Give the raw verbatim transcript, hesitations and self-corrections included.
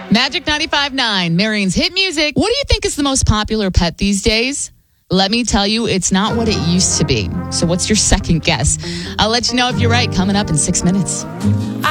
Magic ninety-five point nine, Marion's hit music. What do you think is the most popular pet these days? Let me tell you, it's not what it used to be. So what's your second guess? I'll let you know if you're right coming up in six minutes.